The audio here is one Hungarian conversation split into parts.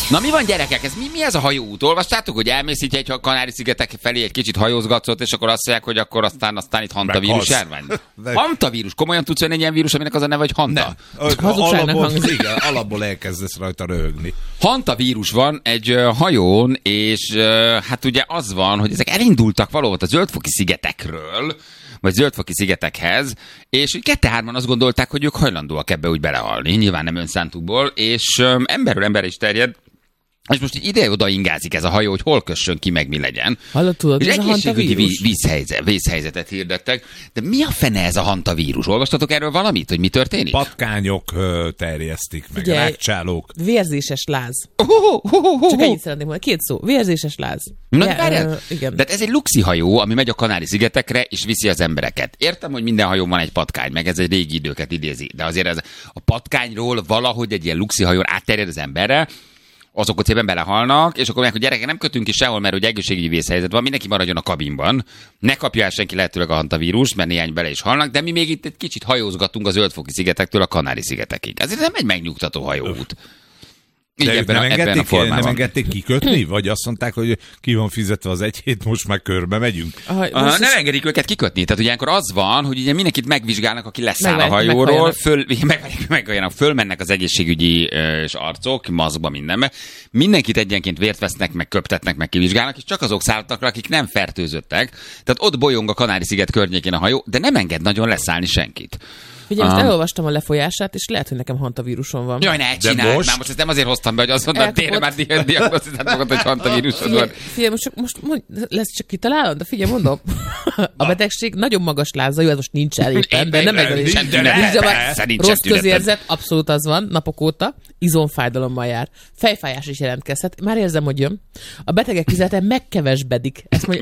Na mi van, gyerekek? Mi ez a hajóút? Olvastátok, hogy elmész így egy Kanári-szigetek felé, egy kicsit hajózgatsz, és akkor azt mondják, hogy akkor aztán itt hantavírus járvány? Hantavírus? Komolyan tudsz venni egy ilyen vírus, aminek az a neve, hogy hanta? Alapból elkezdesz rajta röhögni. Hantavírus van egy hajón, és hát ugye az van, hogy ezek elindultak valahol a Zöld-foki szigetekről, vagy Zöld-foki szigetekhez, és 2-3-an azt gondolták, hogy ők hajlandóak ebbe úgy belehalni, nyilván nem önszántukból, és emberről emberre is terjed, és most így ide-oda ingázik ez a hajó, hogy hol kössön ki, meg mi legyen. Tudod, és ez a hantavírus? Vészhelyzetet hirdettek. De mi a fene ez a hantavírus? Olvastatok erről valamit, hogy mi történik? Patkányok terjesztik meg, rákcsálók. Vérzéses láz. Csak ennyit szeretném mondani. 2 szó. Vérzéses láz. Igen. De ez egy luxi hajó, ami megy a Kanári-szigetekre, és viszi az embereket. Értem, hogy minden hajón van egy patkány, meg ez egy régi időket idézi. De azért ez a patkányról valahogy egy ilyen luxi hajón átterjed az emberre, azok ott szépen belehalnak, és akkor mondják, hogy gyerekek, nem kötünk ki sehol, mert hogy egészségügyi vészhelyzet van, mindenki maradjon a kabinban. Ne kapja el senki lehetőleg a hantavírus, mert néhány bele is halnak, de mi még itt egy kicsit hajózgatunk a Zöld-foki szigetektől a Kanári-szigetekig. Ez nem egy megnyugtató hajóút. De ők nem engedték kikötni? Vagy azt mondták, hogy ki van fizetve az egy hét, most már körbe megyünk? Nem engedik őket kikötni. Tehát ilyenkor az van, hogy ugye mindenkit megvizsgálnak, aki leszáll a hajóról, fölmennek az egészségügyi és arcok, maszkba, mindenbe. Mindenkit egyenként vért vesznek, meg köptetnek, meg kivizsgálnak, és csak azok szálltak, akik nem fertőzöttek. Tehát ott bolyong a Kanári-sziget környékén a hajó, de nem enged nagyon leszállni senkit. Ugye most elolvastam a lefolyását, és lehet, hogy nekem hantavírusom van. Jaj, ne csináld! Most ezt nem azért hoztam be, hogy azt mondtad, tényleg már diagnosztizáltak magad, hogy hantavírusod van. Figyelj, most lesz csak kitalálod, de figyelj, mondom. A betegség nagyon magas láza, jó, ez most nincs éppen, de nem rossz közérzet, abszolút az van, napok óta, izomfájdalommal jár. Fejfájás is jelentkezhet. Már érzem, hogy jön. A betegek vizete megkevesbedik.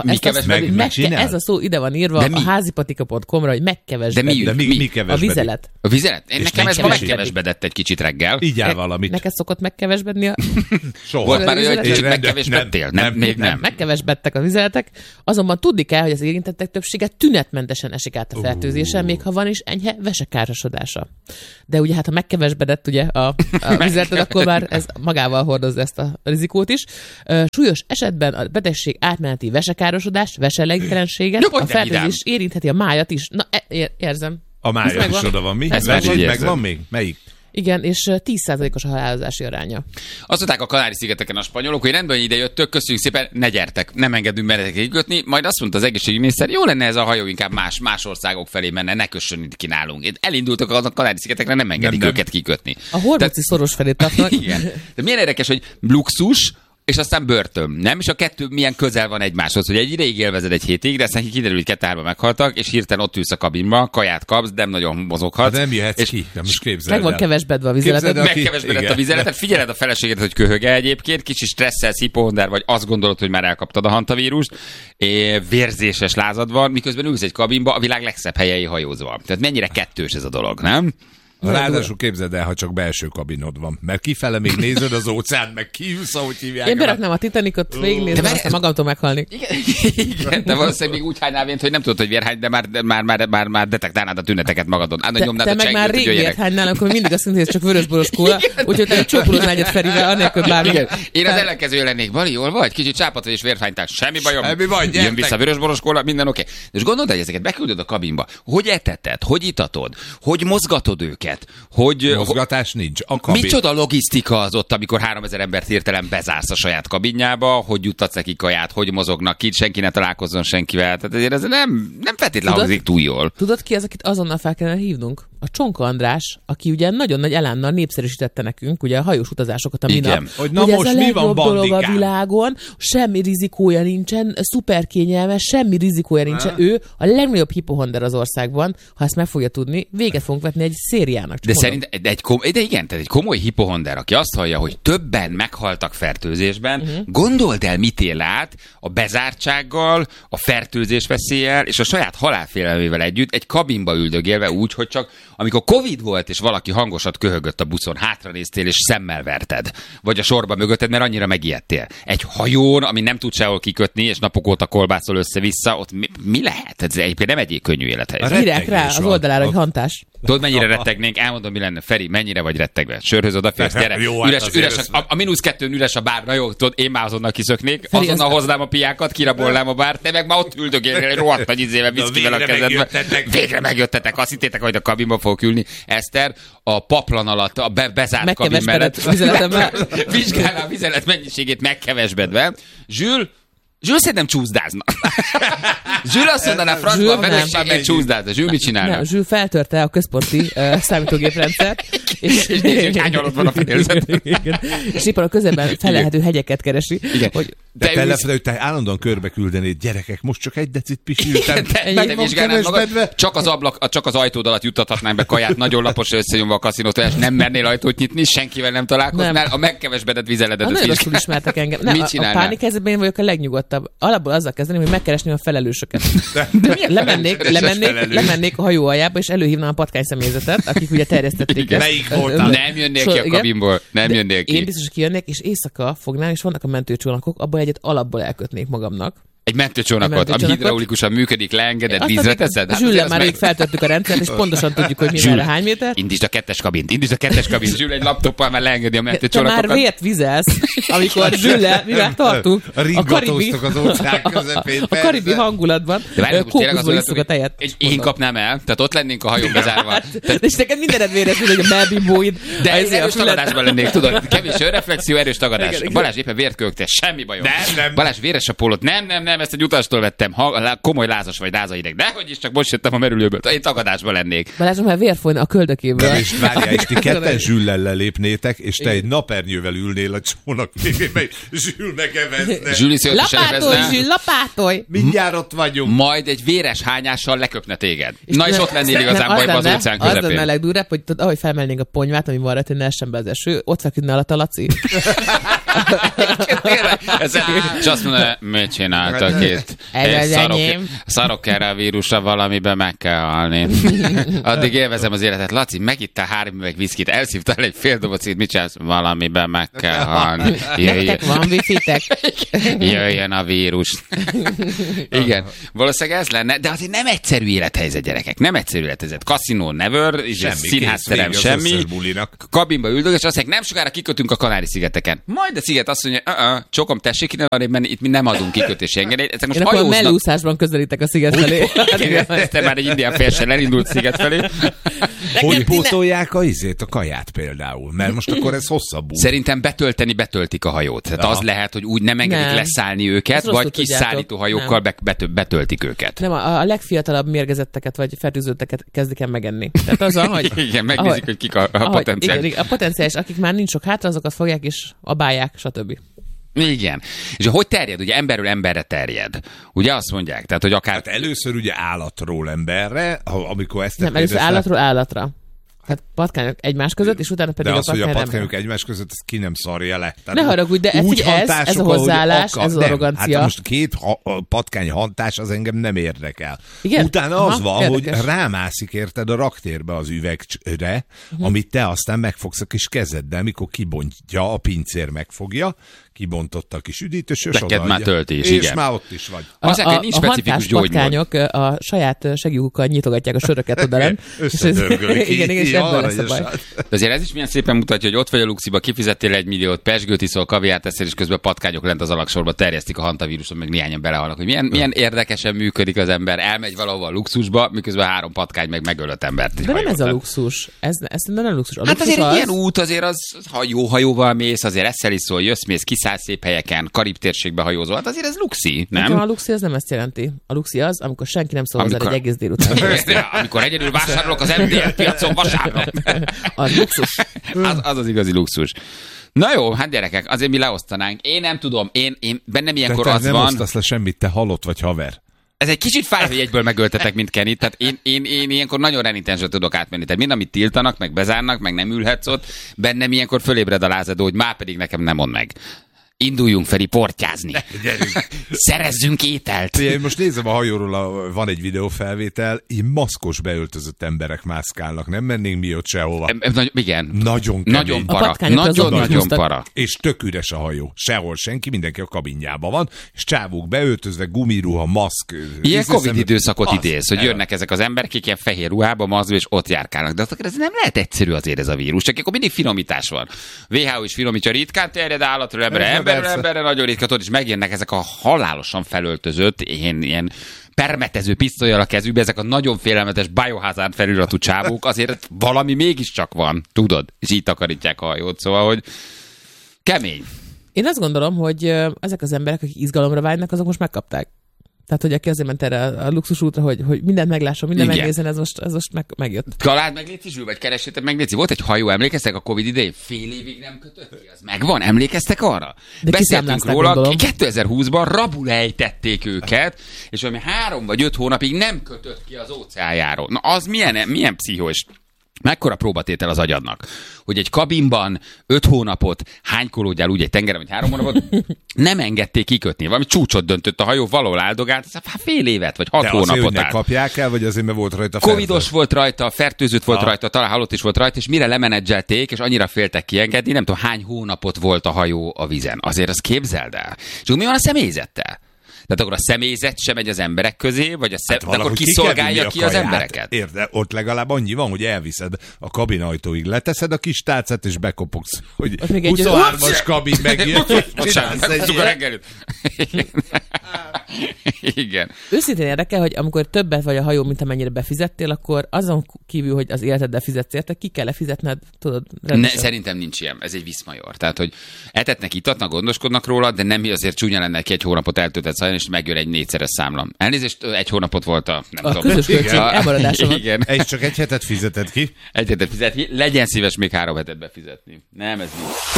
Ez a szó ide van írva a házipatika.com-ra, hogy megkevesbedik. De mi kevesbedik? Vizelet. A vizelet? Nekem ez megkevesbedett egy kicsit reggel. Így áll valamit. Neked szokott megkevesbedni a... Soha. Volt már olyan, hogy kicsit megkevesbedtél? Nem. Megkevesbedtek a vizeletek. Azonban tudni kell, hogy az érintettek többsége tünetmentesen esik át a fertőzésen, még ha van is enyhe vesekárosodása. De ugye hát ha megkevesbedett ugye a vizeleted, akkor már ez magával hordozza ezt a rizikót is. Súlyos esetben a betegség átmeneti vesekárosodás, veselégtelenséget, a fertőzés érintheti a májat is. Na, érzem. A mája is oda van. Mi? Megvan még? Melyik? Igen, és 10%-os a halálozási aránya. Azt mondták a Kanári-szigeteken a spanyolok, hogy rendben, hogy ide jöttök, köszönjük szépen, ne gyertek, nem engedünk meretek kikötni. Majd azt mondta az egészségügyminiszter, jó lenne ez a hajó inkább más országok felé menne, ne kössön itt ki nálunk. Elindultak a Kanári-szigetekre, nem engedik őket kikötni. A horvátsi szoros felé tartnak. Igen. De milyen érdekes, hogy luxus, és aztán börtön, nem? És a kettő milyen közel van egymáshoz, hogy egy ideig élvezed egy hétig, de aztán kiderül, hogy 2-3 meghaltak, és hirtelen ott ülsz a kabinba, kaját kapsz, de nem nagyon mozoghatsz. Nem jöhetsz ki, nem is képzeld el. Meg van kevesbedve a vizeleted. Megkevesbedett a vizeleted, figyeled a feleségedet, hogy köhöge egyébként, kicsi stresszelsz, hipohonder vagy, azt gondolod, hogy már elkaptad a hantavírust, vérzéses lázad van, miközben ülsz egy kabinba, a világ legszebb helyei hajózva. Tehát mennyire kettős ez a dolog, nem? Ráadásul képzeld el, ha csak belső kabinod van. Mert kifele még nézed az óceánt, meg kiülsz, ahogy hívják. Én beraknám a Titanicot, végignézem, aztán magamtól meghalni. Igen, de valószínűleg még úgy hánynál vént, hogy nem tudod, hogy vérhány, de már detektálnád a tüneteket magadon. Te meg már rég vérhánynál, akkor mindig azt mondod, hogy ez csak vörösboros kóla, úgyhogy te csókolóznál egyet Ferivel, anélkül bármi. Én az ellenkező lennék. Bali, jól vagy? Kicsit csápat vagy és vérhánytál. Semmi bajom. Jön vissza vörösboros kóla, minden oké. És gondold, hogy ezeket beküldöd a kabinba. Hogy eteted, hogy itatod, hogy mozgatod őket, hogy mozgatás nincs. Micsoda logisztika az ott, amikor 3000 embert hirtelen bezársz a saját kabinjába, hogy juttatsz nekik kaját, hogy mozognak ki, senki ne találkozzon senkivel. Tehát ezért ez nem feltétlenül hangzik túl jól. Tudod ki az, akit azonnal fel kellene hívnunk? A Csonka András, aki ugye nagyon nagy elánnal népszerűsítette nekünk ugye a hajós utazásokat a minap. Hogy na most ez a mi van, dolog a világon, semmi rizikója nincsen, szuper kényelmes, semmi rizikója nincsen. Ő a legnagyobb hipohonder az országban, ha ezt meg fogja tudni, véget fogunk vetni egy szériának. De szerint, tehát egy komoly hipohonder, aki azt hallja, hogy többen meghaltak fertőzésben, gondold el, mit él át a bezártsággal, a fertőzés veszéllyel és a saját halálfélelmével együtt egy kabinba üldögélve úgy, hogy csak amikor Covid volt, és valaki hangosat köhögött a buszon, hátranéztél, és szemmel verted. Vagy a sorba mögötted, mert annyira megijedtél. Egy hajón, ami nem tud sehol kikötni, és napok óta kolbászol össze-vissza, ott mi lehet? Ez egyébként nem egy könnyű élethelyzet. Írják rá az oldalára, hogy hantás. Tudod, mennyire rettegnénk? Elmondom, mi lenne. Feri, mennyire vagy rettegve? Sörhöz odaférsz, gyere. Jó, üres, a -2-n üres a bár. Na jó, tudod, én már azonnal kiszöknék, azonnal hoznám a piákat, kirabolnám a bár, te meg már ott üldögélnél egy rohadt nagy izével viszkivel a kezedbe. Végre megjöttetek, azt hittétek, hogy a kabinba fogok ülni. Eszter, a paplan alatt, a bezárt kabin mellett vizsgálná a vizelet mennyiségét megkevesbedve. Zsül szerintem csúszdázna. Zsül azt mondaná, francba a feleségét csúszdázna. Zsül mit csinálna? Nem, Zsül feltörte a központi számítógéprendszert. És hányalott van a fedélzet. És éppen a közelben felelhető hegyeket keresi. Igen. De te állandóan körbe küldenéd, gyerekek, most csak egy decit pisiltem. Te vizsgálnád magad, csak az ajtód alatt juttathatnám be kaját, nagyon lapos összenyomva a kaszinótól, és nem mernél ajtót nyitni, senkivel nem találkoznál, a megkevesbedett vizeledet. Nagyon rosszul ismertek engem. Nem, a pánikhelyzetben én vagyok a legnyugodtabb. Alapból azzal kezdeném, hogy megkeresném a felelősöket. Lemennék a hajó aljába, és előhívnám a patkány személyzetet, akik ugye terjesztették ezt. Melyik voltál? Nem jönnél ki a kabinból. Nem jönnél ki. Én biztos, hogy kijönnék, és éjszaka fognám, és vannak a mentőcsónakok, abból egyet alapból elkötnék magamnak. Egy mentőcsónakot, ami hidraulikusan működik, leengedett, vízre teszed? Zsüllel már rég feltörtük a rendszert, és pontosan tudjuk, hogy mi merre hány méter. Indítsd a kettes kabint. Zsüll egy laptoppal már leengedi a mentőcsónakokat. Te már vért vizelsz, amikor Zsüllel, mivel tartunk, a karibi hangulatban, kókuszból isszuk a tejet. Én kapnám el, tehát ott lennénk a hajón bezárva. És neked mindened véres, hogy a melbimbóid. De erős tagadásban lennék, tudod, kevés önreflexió, erős tagadás. Balázs éppen vért kölgte, semmi bajom. Balázs véres a pólót, nem, ezt egy utastól vettem. Komoly lázas vagy lázaideg. Dehogy is, csak most jöttem a merülőből. Én tagadásban lennék. Balázsom, már vér folyna a köldökéből. És várjál, és ti ketten Zsüllel lelépnétek, és te egy napernyővel ülnél a csónak végében, Zsül megevezne. Lapátolj! Mindjárt ott vagyunk. Majd egy véres hányással leköpne téged. Na és ott lennél igazán bajban az óceán közepén. Az lenne a legdurább, hogy ahogy felmelnénk a ponyvát, ami van rá, hogy ne essen be az eső, ott feküdne alatt a Laci. És azt mondja, mit csináltak itt? Szarok erre a vírusra, valamiben meg kell halni. Addig élvezem az életet. Laci, megittál 3 üveg viszkit, elszívtál egy fél dobocit, mit csinálsz? Valamiben meg kell halni. Nektek van wifi-tek? Jöjjön a vírus. Igen, valószínűleg ez lenne, de azért nem egyszerű élethelyzet, gyerekek. Nem egyszerű élethelyzet. Kaszinó, never, színházterem, semmi. Kabinba üldög, és azt mondják, nem sokára kikötünk a Kanári-szigeteken. Majd a sziget azt mondja, csokom, tessék innen arrébb menni, itt mi nem adunk kikötési engedélyt. Ezek most hajóznak. Én akkor mellúszásban közelítek a sziget felé. Ezt már egy indián félsen elindult sziget felé. Hogy pótolják a kaját például? Mert most akkor ez hosszabb út. Szerintem betöltik a hajót. Tehát az lehet, hogy úgy nem engedik leszállni őket, vagy kis szállító hajókkal betöltik őket. Nem, a legfiatalabb mérgezetteket vagy fertőzötteket kezdik el megenni. Tehát az, hogy igen, megnézik, hogy kik a potenciális. Igen, a potenciális, akik már nincs sok hátra, azokat fogják és abálják, stb. Igen. És hogy terjed? Ugye emberről emberre terjed. Ugye azt mondják? Tehát, hogy akár... Hát először ugye állatról emberre, amikor ezt... Nem, először állatról állatra. Tehát patkányok egymás között, és utána pedig de a patkány. De az, hogy a patkányok egymás között, ezt ki nem szarja le. Tehát ne haragudj, de ez a hozzáállás, ez az arrogancia. Hát most 2 patkány hantás az engem nem érdekel. Igen? Utána az van, érdekes, hogy rámászik érted a raktérbe az üvegre, amit te aztán megfogsz a kis kezeddel, mikor kibontja, a pincér megfogja, kibontotta a kis üdítős, és odaadja. Már tölti is, és igen. már ott is vagy. A hantás patkányok a saját segjukkal nyitogatják a söröket odalem. Összedörgölik. Igen, és ebből lesz a baj. De azért ez is milyen szépen mutatja, hogy ott vagy a Luxiba, kifizettél 1 milliót, pesgőt iszol, kaviárt teszel, és közben patkányok lent az alagsorba terjesztik a hantavíruson, meg néhányan belehalnak. Hogy milyen érdekesen működik az ember. Elmegy valahova a luxusba, miközben 3 patkány meg megöl 5 embert. De nem ez a luxus. Ez nem luxus. A hát azért ilyen út, azért az, ha jó hajóval mész, azért eszel iszol, jössz, mész, kiszállsz szép helyeken, Karib térségbe hajózol. Hát azért ez luxi, nem? A luxi az nem ezt jelenti. A luxi az, amikor senki nem szól hozzá egy egész délután. Amikor egyedül vásárolok az MDL piacon vasárnap. Az luxus. Az az igazi luxus. Na jó, hát gyerekek, azért mi leosztanánk. Én nem tudom, én bennem ilyenkor az nem van... nem osztasz le semmit, te halott vagy haver. Ez egy kicsit fáj, hogy egyből megöltetek, mint Kenny. Tehát én ilyenkor nagyon renitensre tudok átmenni. Tehát mind, amit tiltanak, meg bezárnak, meg nem ülhetsz ott, bennem ilyenkor fölébred a lázadó, hogy már pedig nekem nem mond meg. Induljunk Feri portyázni. Szerezzünk ételt. Én most nézem a hajóról, van egy videófelvétel, így maszkos beöltözött emberek mászkálnak. Nem mennénk mi ott sehova. Igen. Nagyon kemény. Nagyon para. Nagyon para. És tök üres a hajó. Sehol senki, mindenki a kabinjában van, és csávók beöltözve, gumiruha, maszk. Ilyen Covid időszakot idéz, hogy jönnek ezek az emberek, ilyen fehér ruhába, maszkba, és ott járkálnak. De ez nem lehet egyszerű azért ez a vírus, csak akkor mindig finomítás van. WHO is finomítja, ritkán terjed állatról emberre nagyon ritka, és megjönnek ezek a halálosan felöltözött, ilyen permetező pisztollyal a kezükbe, ezek a nagyon félelmetes Biohazard feliratú csávók, azért valami mégiscsak van, tudod? És így takarítják a hajót, szóval, hogy kemény. Én azt gondolom, hogy ezek az emberek, akik izgalomra vágynak, azok most megkapták. Tehát, hogy aki azért ment erre a luxus útra, hogy mindent meglásson, mindent megnézzen, ez most megjött. Találd meg, légy Zsül, vagy keressétek meg, légy. Volt egy hajó, emlékeztek a Covid idején? Fél évig nem kötött ki, az megvan? Emlékeztek arra? De beszéltünk róla, gondolom. 2020-ban rabul ejtették őket, és valami 3 vagy 5 hónapig nem kötött ki az óceánjáról. Na az milyen pszichós? Mekkora próbatétel az agyadnak, hogy egy kabinban 5 hónapot hánykolódjál úgy egy tengeren, vagy 3 hónapot, nem engedték kikötni. Valami csúcsot döntött a hajó, valahol áldogált, fél évet, vagy 6 hónapot állt. De azért, kapják el, vagy azért, mert volt rajta Covidos volt rajta, fertőzött volt rajta, talán halott is volt rajta, és mire lemenedzselték, és annyira féltek kiengedni, nem tudom hány hónapot volt a hajó a vízen. Azért azt képzeld el. És mi van a személyzettel? Tehát akkor a személyzet sem megy az emberek közé, vagy akkor kiszolgálja ki az embereket? Érde, ott legalább annyi van, hogy elviszed a kabinajtóig, leteszed a kis tálcát, és bekopogsz, hogy 23-as kabin megjön. Igen. Őszintén érdekel, hogy amikor többet vagy a hajó, mint amennyire befizettél, akkor azon kívül, hogy az életeddel fizetsz érte, ki kell fizetned, tudod? Szerintem nincs ilyen, ez egy viszmajor. Tehát, hogy etetnek, itatnak, gondoskodnak róla, de nem azért csúnya lenne, ki 1 hónapot eltöltett szálljon, és megjön egy 4-szeres számlam. Elnézést, 1 hónapot volt a közös költség elmaradása van. Igen. És csak 1 hetet fizeted ki? 1 hetet fizet ki, legyen szíves még 3 hetet befizetni. Nem, ez nincs.